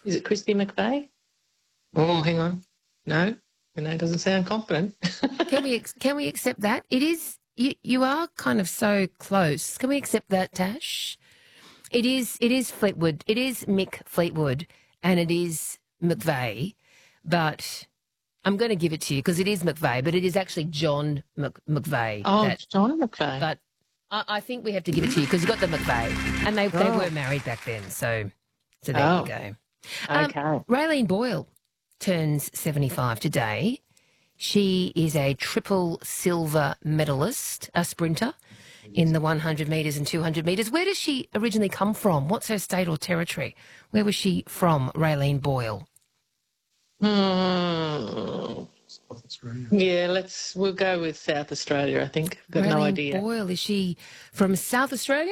Is it Christy McVeigh? Oh, hang on. No, it doesn't sound confident. Can we accept that? It is. You are kind of so close. Can we accept that, Tash? It is Fleetwood. It is Mick Fleetwood, and it is McVeigh. But I'm going to give it to you because it is McVeigh, but it is actually John McVeigh. Oh, John McVeigh. But I think we have to give it to you because you got the McVeigh, and they were married back then. So there you go. Okay. Raylene Boyle turns 75 today. She is a triple silver medalist, a sprinter in the 100 metres and 200 metres. Where does she originally come from? What's her state or territory? Where was she from, Raylene Boyle? South Australia. Yeah, we'll go with South Australia, I think. I've got no idea. Raylene Boyle, is she from South Australia?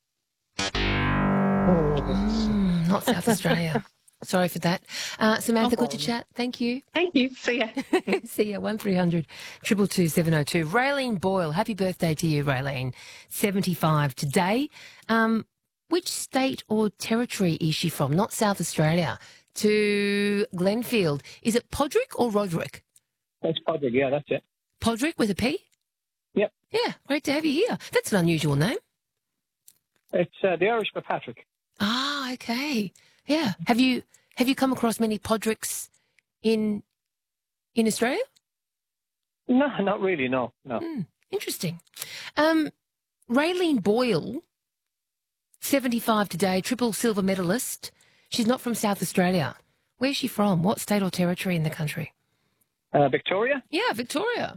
Not South Australia. Sorry for that. Samantha, good to chat. Thank you. Thank you. See ya. See ya. 1300 222 702. Raylene Boyle, happy birthday to you, Raylene. 75 today. Which state or territory is she from? Not South Australia. To Glenfield. Is it Podrick or Roderick? It's Podrick, yeah, that's it. Podrick with a P? Yep. Yeah, great to have you here. That's an unusual name. It's the Irish for Patrick. Ah, okay. Yeah. Have you come across many Podricks in Australia? No, not really, no. Interesting. Raylene Boyle, 75 today, triple silver medalist. She's not from South Australia. Where's she from? What state or territory in the country? Victoria? Yeah, Victoria.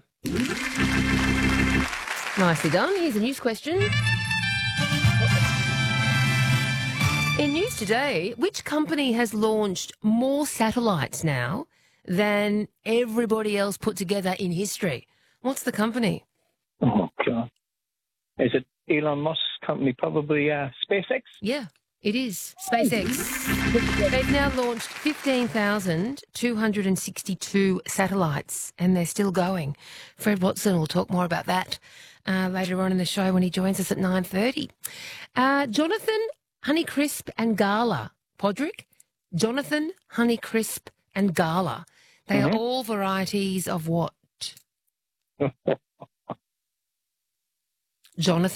Nicely done. Here's a news question. In news today, which company has launched more satellites now than everybody else put together in history? What's the company? Oh, God. Is it Elon Musk's company? Probably SpaceX? Yeah, it is. SpaceX. They've now launched 15,262 satellites, and they're still going. Fred Watson will talk more about that later on in the show when he joins us at 9:30. Jonathan Honeycrisp and Gala, Podrick. Jonathan Honeycrisp and Gala. They are all varieties of what? Jonathan